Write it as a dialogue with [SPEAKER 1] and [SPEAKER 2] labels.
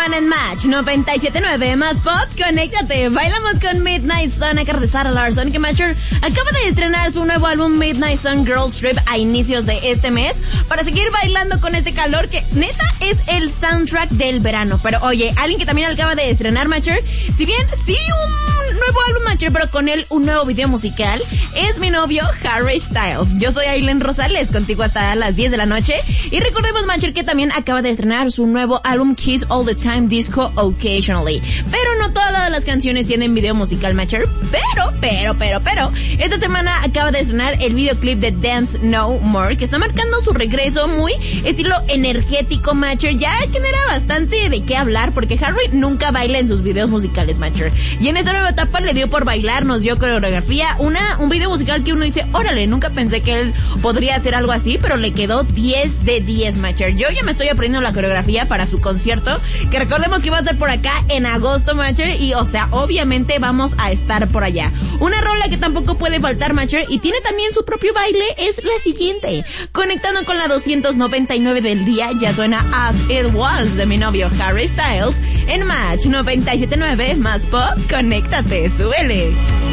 [SPEAKER 1] semana en Match 97.9 más pop, conéctate. Bailamos con Midnight Sun, a cargo de Sarah Larson, que Matcher acaba de estrenar su nuevo álbum Midnight Sun Girls Trip a inicios de este mes, para seguir bailando con este calor que neta es el soundtrack del verano. Pero oye, alguien que también acaba de estrenar, Matcher, si bien sí un nuevo álbum, Matcher, pero con él un nuevo video musical, es mi novio Harry Styles. Yo soy Aileen Rosales, contigo hasta las 10 de la noche, y recordemos, Matcher, que también acaba de estrenar su nuevo álbum Kiss All the Time, Disco Occasionally. Pero no todas las canciones tienen video musical, Matcher, pero esta semana acaba de estrenar el videoclip de Dance No More, que está marcando su regreso muy estilo energético, Matcher. Ya genera bastante de qué hablar, porque Harry nunca baila en sus videos musicales, Matcher, y en esa nueva etapa le dio por bailar, nos dio coreografía, un video musical que uno dice, órale, nunca pensé que él podría hacer algo así, pero le quedó 10 de 10, Matcher. Yo ya me estoy aprendiendo la coreografía para su concierto, que recordemos que va a ser por acá en agosto, Matcher, y o sea, obviamente vamos a estar por allá. Una rola que tampoco puede faltar, Matcher, y tiene también su propio baile, es la siguiente. Conectando con la 299 del día, ya suena As It Was de mi novio Harry Styles en Match 97.9 más pop, conéctate, súbele.